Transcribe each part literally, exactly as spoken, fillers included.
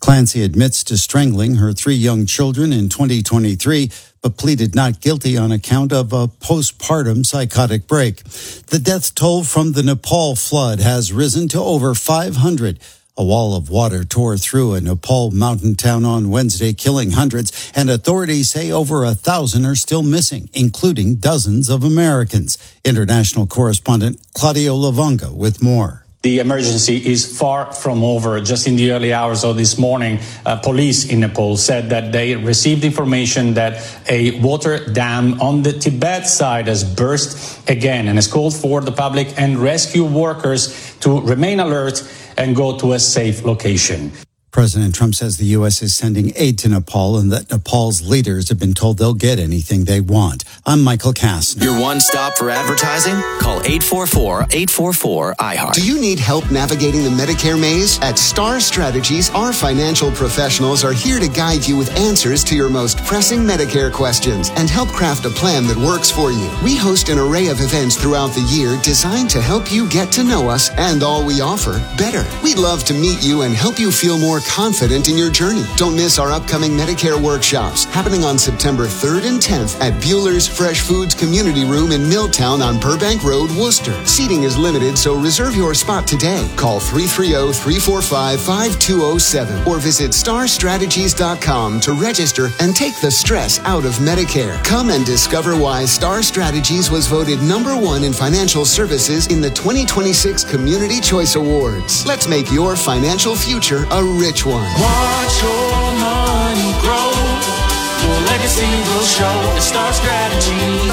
Clancy admits to strangling her three young children in twenty twenty-three, but pleaded not guilty on account of a postpartum psychotic break. The death toll from the Nepal flood has risen to over five hundred. A wall of water tore through a Nepal mountain town on Wednesday, killing hundreds, and authorities say over a thousand are still missing, including dozens of Americans. International correspondent Claudio Lavonga with more. The emergency is far from over. Just in the early hours of this morning, uh, police in Nepal said that they received information that a water dam on the Tibet side has burst again and has called for the public and rescue workers to remain alert and go to a safe location. President Trump says the U S is sending aid to Nepal and that Nepal's leaders have been told they'll get anything they want. I'm Michael Kastner. Your one stop for advertising? Call eight four four, eight four four, I heart. Do you need help navigating the Medicare maze? At Star Strategies, our financial professionals are here to guide you with answers to your most pressing Medicare questions and help craft a plan that works for you. We host an array of events throughout the year designed to help you get to know us and all we offer better. We'd love to meet you and help you feel more confident in your journey. Don't miss our upcoming Medicare workshops happening on September third and tenth at Bueller's Fresh Foods Community Room in Milltown on Burbank Road, Worcester. Seating is limited, so reserve your spot today. Call three three zero, three four five, five two zero seven or visit star strategies dot com to register and take the stress out of Medicare. Come and discover why Star Strategies was voted number one in financial services in the twenty twenty-six Community Choice Awards. Let's make your financial future a rich one. Watch your money grow. Your legacy will show. It's Star Strategies.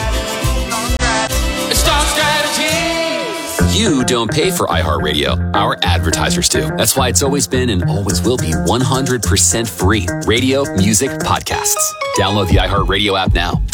It's Star Strategies. You don't pay for iHeartRadio. Our advertisers do. That's why it's always been and always will be one hundred percent free. Radio, music, podcasts. Download the iHeartRadio app now.